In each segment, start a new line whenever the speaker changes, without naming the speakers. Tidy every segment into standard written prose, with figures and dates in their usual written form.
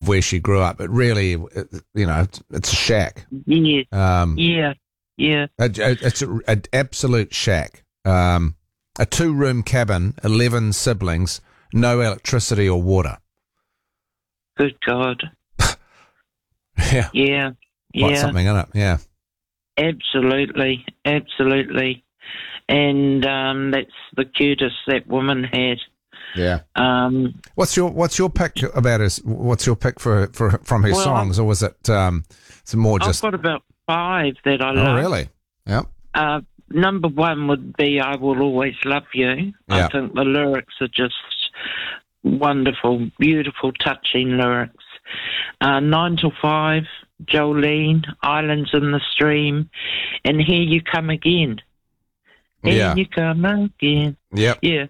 where she grew up. It really, it's a shack.
Yeah.
Yeah. It's an absolute shack. A 2-room cabin, 11 siblings, no electricity or water.
Good God.
Yeah.
Yeah.
Quite something in it, yeah.
Absolutely. And that's the cutest that woman had.
Yeah. What's your pick about his? What's your pick from his songs, or was it some more just?
I've got about 5 that I love.
Oh, really? Yep.
Number 1 would be "I Will Always Love You."
Yeah.
I think the lyrics are just wonderful, beautiful, touching lyrics. 9 till 5, Jolene, "Islands in the Stream," and "Here You Come Again." Here you come again.
Yep.
Yeah.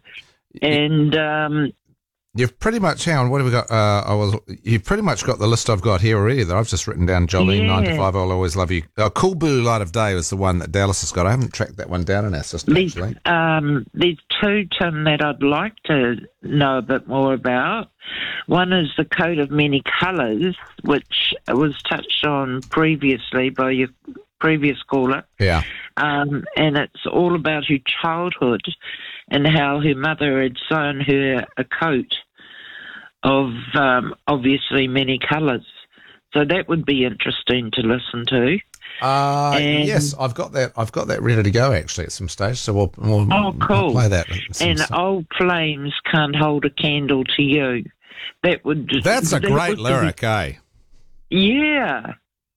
And
you've pretty much, hang on, what have we got? You've pretty much got the list I've got here already that I've just written down. Jolene, 9 to 5, I'll always love you. Cool Blue Light of Day was the one that Dallas has got. I haven't tracked that one down in our system, actually.
There's 2, Tim, that I'd like to know a bit more about. One is "The Coat of Many Colours," which was touched on previously by your previous caller.
Yeah.
And it's all about her childhood and how her mother had sewn her a coat of obviously many colours. So that would be interesting to listen to.
Yes, I've got that ready to go actually at some stage. So we'll
cool.
We'll play that.
And "Old Flames Can't Hold a Candle to You."
That's a great lyric, eh?
Yeah.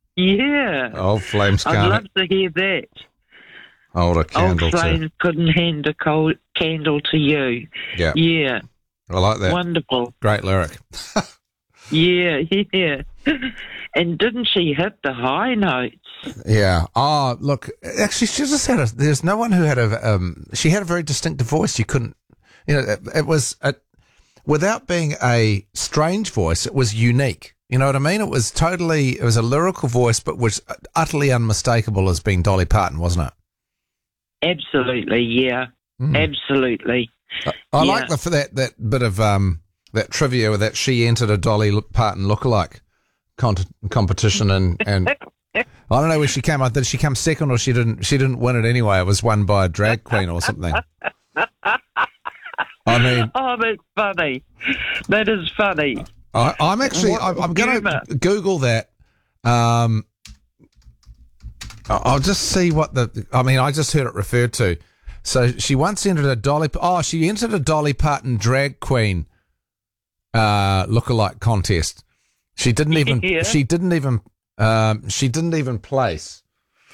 Old flames can't.
I'd love to hear that.
Hold a candle.
Old flames couldn't hand a cold candle to you. Yeah.
I like that.
Wonderful.
Great lyric.
Yeah. And didn't she hit the high notes?
Yeah. Oh, look. Actually, she just had there's no one who had she had a very distinctive voice. You couldn't. It was without being a strange voice. It was unique. You know what I mean? It was a lyrical voice, but was utterly unmistakable as being Dolly Parton, wasn't it?
Absolutely, yeah. Absolutely.
I like that bit of that trivia that she entered a Dolly Parton lookalike competition and I don't know where she came out. Did she come second or she didn't win it anyway? It was won by a drag queen or something. I mean,
oh, that's funny. That is funny.
I'm going to Google that. I'll just see I just heard it referred to. So she once entered she entered a Dolly Parton drag queen lookalike contest. She didn't even place.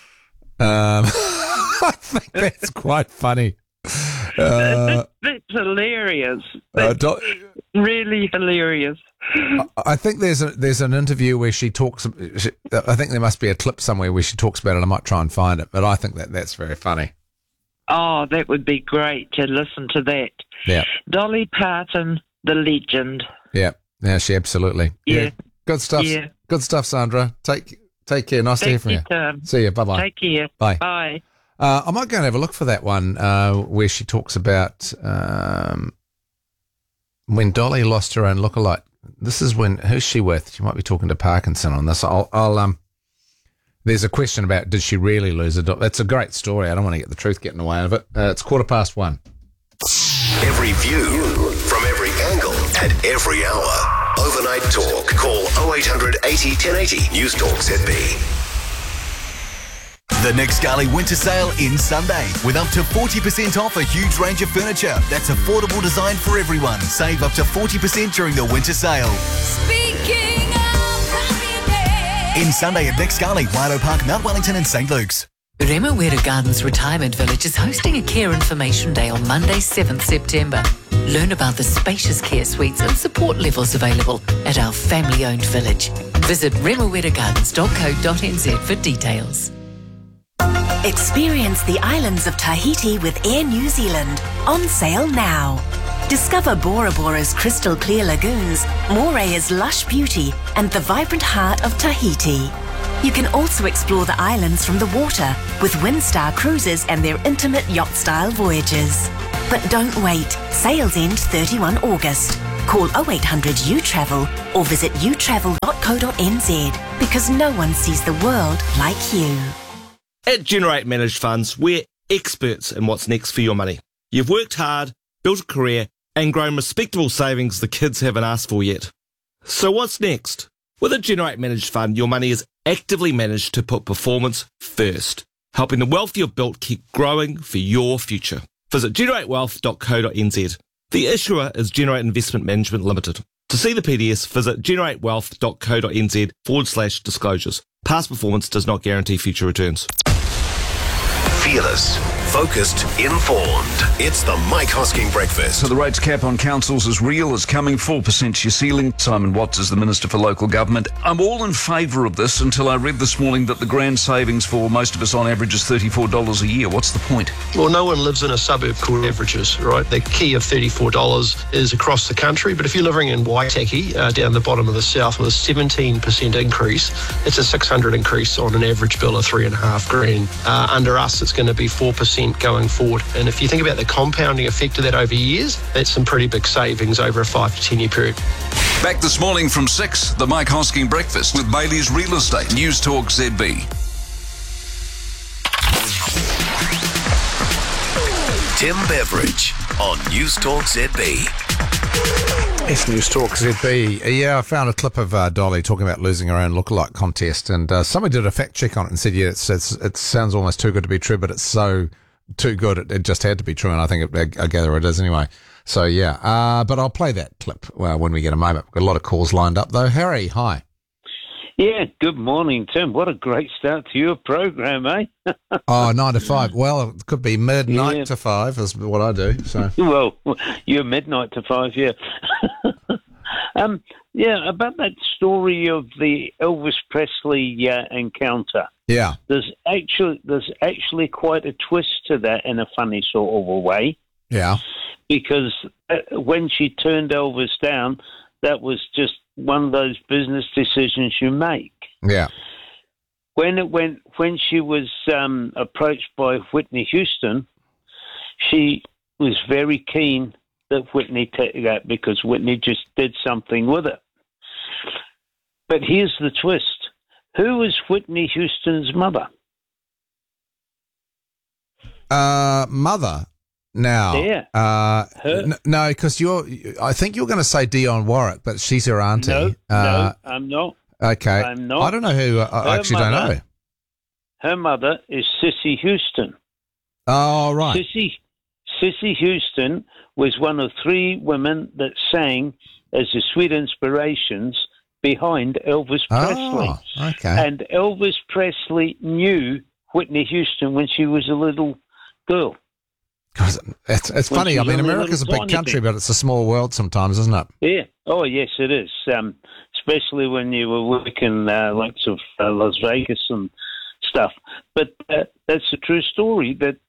I think that's quite funny.
That's hilarious. That's really hilarious.
I think there's an interview where she talks. I think there must be a clip somewhere where she talks about it. I might try and find it, but I think that's very funny.
Oh, that would be great to listen to that.
Yeah,
Dolly Parton, the legend.
Yeah, she absolutely.
Yeah.
Good stuff. Yeah. Good stuff, Sandra. Take care. Nice to hear from you. See you. Bye bye.
Take care.
Bye.
Bye.
I might go and have a look for that one where she talks about when Dolly lost her own lookalike. This is who's she with? She might be talking to Parkinson on this. There's a question about did she really lose a dog? It's a great story. I don't want to get the truth getting away of it. It's 1:15.
Every view from every angle at every hour. Overnight Talk. Call 0800 80 1080. News Talk ZB. The Nick Scali Winter Sale ends Sunday with up to 40% off a huge range of furniture that's affordable design for everyone. Save up to 40% during the winter sale.
Speaking of happiness.
In Sunday at Nick Scali, Waido Park, Mount Wellington and St. Luke's.
Remuera Gardens Retirement Village is hosting a Care Information Day on Monday, 7th September. Learn about the spacious care suites and support levels available at our family-owned village. Visit remueragardens.co.nz for details.
Experience the islands of Tahiti with Air New Zealand. On sale now. Discover Bora Bora's crystal clear lagoons, Morea's lush beauty, and the vibrant heart of Tahiti. You can also explore the islands from the water with Windstar Cruises and their intimate yacht-style voyages. But don't wait. Sales end 31 August. Call 0800 U-Travel or visit utravel.co.nz because no one sees the world like you.
At Generate Managed Funds, we're experts in what's next for your money. You've worked hard, built a career, and grown respectable savings the kids haven't asked for yet. So what's next? With a Generate Managed Fund, your money is actively managed to put performance first, helping the wealth you've built keep growing for your future. Visit generatewealth.co.nz. The issuer is Generate Investment Management Limited. To see the PDS, visit generatewealth.co.nz/disclosures. Past performance does not guarantee future returns.
Fearless, focused, informed. It's the Mike Hosking Breakfast.
So the rates cap on councils is real, is coming, 4% your ceiling. Simon Watts is the Minister for Local Government. I'm all in favour of this until I read this morning that the grand savings for most of us on average is $34 a year. What's the point?
Well, no one lives in a suburb called averages, right? The key of $34 is across the country, but if you're living in Waitaki, down the bottom of the south with a 17% increase, it's a $600 increase on an average bill of $3,500. Under us, it's going to be 4% going forward. And if you think about the compounding effect of that over years, that's some pretty big savings over a 5 to 10 year period.
Back this morning from 6, the Mike Hosking Breakfast with Bailey's Real Estate. News Talk ZB.
Tim Beveridge on News Talk ZB.
Yes, News Talk ZB. Yeah, I found a clip of Dolly talking about losing her own lookalike contest, and somebody did a fact check on it and said, yeah, it sounds almost too good to be true, but it's so too good it just had to be true, and I think I gather it is anyway. So yeah, but I'll play that clip when we get a moment. We've got a lot of calls lined up though. Harry, hi.
Yeah, good morning, Tim. What a great start to your program, eh?
9 to 5. Well, it could be midnight to 5 is what I do. So
well, you're midnight to 5, yeah. Yeah, about that story of the Elvis Presley encounter.
Yeah,
there's actually quite a twist to that in a funny sort of a way.
Yeah,
because when she turned Elvis down, that was just one of those business decisions you make.
Yeah.
When she was approached by Whitney Houston, she was very keen that Whitney take that because Whitney just did something with it. But here's the twist. Who was Whitney Houston's mother?
Mother. Now,
yeah.
No, because I think you're going to say Dionne Warwick, but she's her auntie.
No, I'm not.
Okay.
I'm not.
I don't know who. I actually don't know.
Her mother is Cissy Houston.
Oh, right.
Cissy Houston was one of 3 women that sang as the sweet inspirations behind Elvis Presley.
Okay.
And Elvis Presley knew Whitney Houston when she was a little girl.
It's funny. I mean, America's a big country, but it's a small world sometimes, isn't it?
Yeah. Oh, yes, it is. Especially when you were working lots of Las Vegas and stuff. But that's a true story. That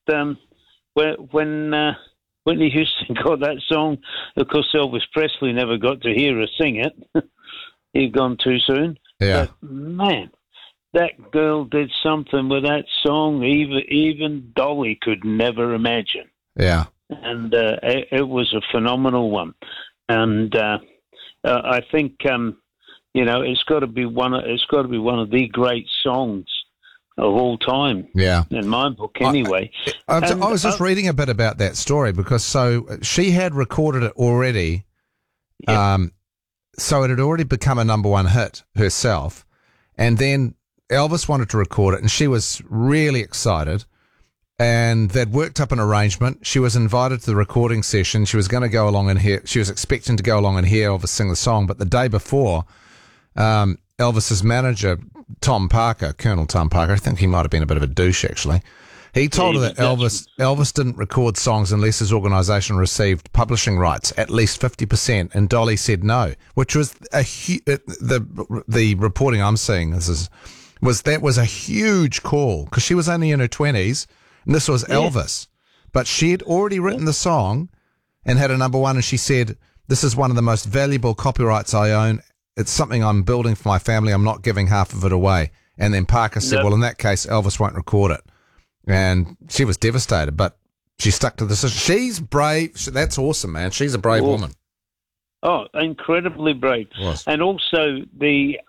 when Whitney Houston got that song, of course, Elvis Presley never got to hear her sing it. He'd gone too soon.
Yeah.
But, man, that girl did something with that song even Dolly could never imagine.
Yeah.
And it was a phenomenal one. And I think it's got to be one of the great songs of all time.
Yeah.
In my book, anyway.
I was just reading a bit about that story because she had recorded it already. Yep. So it had already become a number 1 hit herself, and then Elvis wanted to record it, and she was really excited. And they'd worked up an arrangement. She was invited to the recording session. She was going to go along and hear. She was expecting to go along and hear Elvis sing the song. But the day before, Elvis's manager, Tom Parker, Colonel Tom Parker, I think he might have been a bit of a douche actually. He told her that Elvis didn't record songs unless his organisation received publishing rights, at least 50%, and Dolly said no, which was the reporting I'm seeing. Was a huge call because she was only in her 20s. And this was Elvis, but she had already written the song and had a number 1. And she said, "This is one of the most valuable copyrights I own. It's something I'm building for my family. I'm not giving half of it away." And then Parker said, "Well, in that case, Elvis won't record it." And she was devastated, but she stuck to the decision. She's brave. That's awesome, man. She's a brave woman.
Oh, incredibly brave.
Was.
And also the